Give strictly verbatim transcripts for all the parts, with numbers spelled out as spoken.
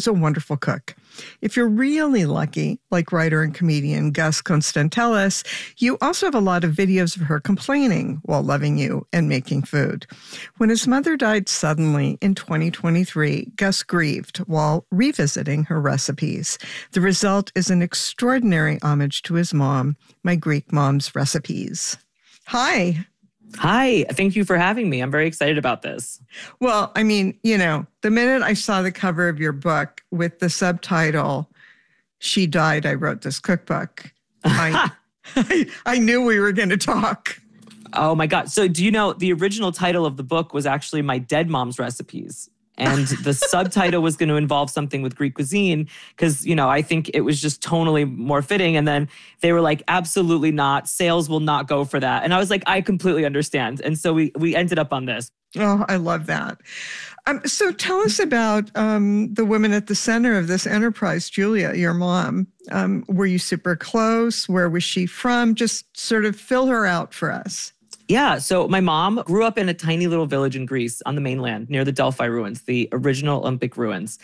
is a wonderful cook. If you're really lucky, like writer and comedian Gus Constantelis, you also have a lot of videos of her complaining while loving you and making food. When his mother died suddenly in twenty twenty-three, Gus grieved while revisiting her recipes. The result is an extraordinary homage to his mom, my Greek mom's recipes. Hi. Hi, thank you for having me. I'm very excited about this. Well, I mean, you know, the minute I saw the cover of your book with the subtitle, She Died, I Wrote This Cookbook, I, I, I knew we were going to talk. Oh my God. So do you know the original title of the book was actually My Dead Mom's Recipes? And the subtitle was going to involve something with Greek cuisine because, you know, I think it was just tonally more fitting. And then they were like, absolutely not. Sales will not go for that. And I was like, I completely understand. And so we we ended up on this. Oh, I love that. Um, so tell us about um, the woman at the center of this enterprise, Julia, your mom. Um, were you super close? Where was she from? Just sort of fill her out for us. Yeah. So my mom grew up in a tiny little village in Greece on the mainland near the Delphi ruins, the original Olympic ruins.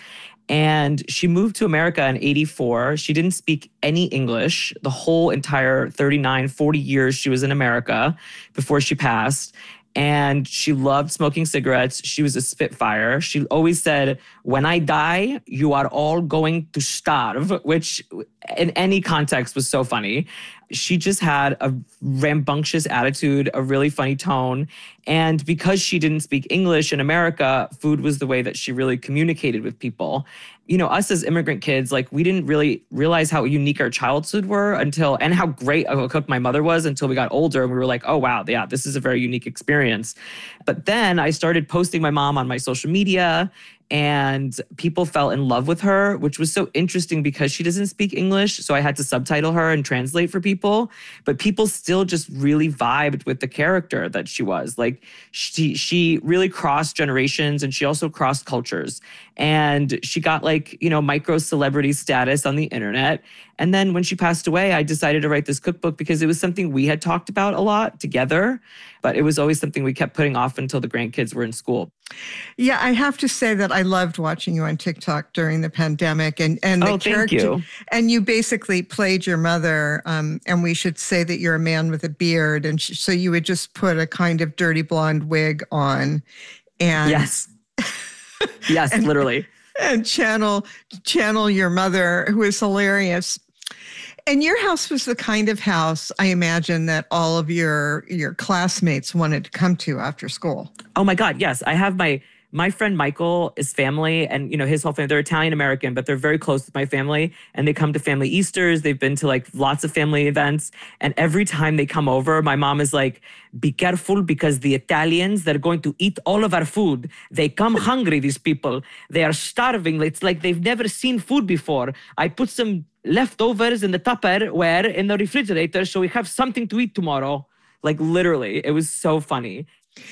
And she moved to America in eighty-four. She didn't speak any English the whole entire thirty-nine, forty years she was in America before she passed. And she loved smoking cigarettes. She was a spitfire. She always said, when I die, you are all going to starve, which in any context was so funny. She just had a rambunctious attitude, a really funny tone. And because she didn't speak English in America, food was the way that she really communicated with people. You know, us as immigrant kids, like we didn't really realize how unique our childhood were until, and how great of a cook my mother was until we got older. And we were like, oh, wow, yeah, this is a very unique experience. But then I started posting my mom on my social media and people fell in love with her, which was so interesting because she doesn't speak English. So I had to subtitle her and translate for people. But people still just really vibed with the character that she was. Like she she really crossed generations and she also crossed cultures. And she got like, you know, micro celebrity status on the internet. And then when she passed away, I decided to write this cookbook because it was something we had talked about a lot together. But it was always something we kept putting off until the grandkids were in school. Yeah, I have to say that I loved watching you on TikTok during the pandemic. And, and the oh, character, thank you. And you basically played your mother. Um, and we should say that you're a man with a beard. And sh- so you would just put a kind of dirty blonde wig on. And yes. Yes, and, literally. And channel channel your mother, who is hilarious. And your house was the kind of house, I imagine, that all of your your classmates wanted to come to after school. Oh my God, yes. I have my my friend Michael, his family, and you know his whole family. They're Italian American, but they're very close with my family. And they come to family Easters. They've been to like lots of family events. And every time they come over, my mom is like, "Be careful because the Italians, they're going to eat all of our food. They come hungry. These people, they are starving. It's like they've never seen food before. I put some leftovers in the Tupperware in the refrigerator so we have something to eat tomorrow." Like literally, it was so funny.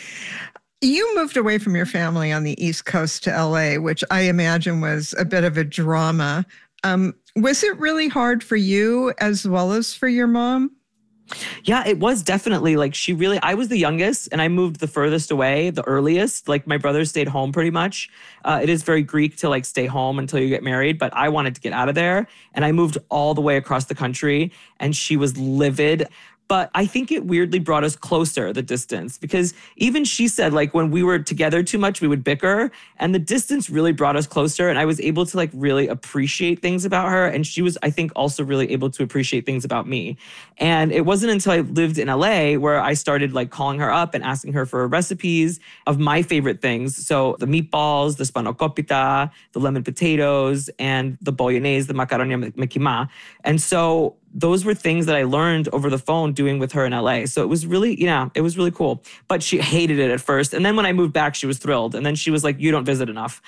You moved away from your family on the East Coast to L A, which I imagine was a bit of a drama. Um, was it really hard for you as well as for your mom? Yeah, it was definitely like she really, I was the youngest and I moved the furthest away, the earliest. Like my brother stayed home pretty much. Uh, it is very Greek to like stay home until you get married, but I wanted to get out of there. And I moved all the way across the country and she was livid. But I think it weirdly brought us closer, the distance, because even she said, like, when we were together too much, we would bicker. And the distance really brought us closer. And I was able to, like, really appreciate things about her. And she was, I think, also really able to appreciate things about me. And it wasn't until I lived in L A where I started, like, calling her up and asking her for recipes of my favorite things. So the meatballs, the spanakopita, the lemon potatoes, and the bolognese, the macaroni me kima. And so those were things that I learned over the phone doing with her in L A. So it was really, yeah, it was really cool. But she hated it at first. And then when I moved back, she was thrilled. And then she was like, you don't visit enough.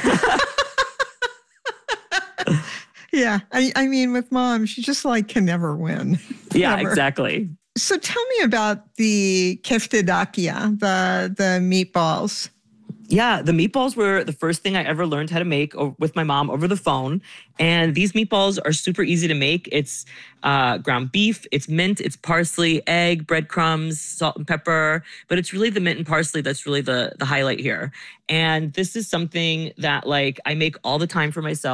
Yeah. I, I mean, with mom, she just like can never win. Yeah, Never. exactly. So tell me about the keftedakia, the, the meatballs. Yeah, the meatballs were the first thing I ever learned how to make with my mom over the phone. And these meatballs are super easy to make. It's uh, ground beef, it's mint, it's parsley, egg, breadcrumbs, salt and pepper. But it's really the mint and parsley that's really the, the highlight here. And this is something that like I make all the time for myself.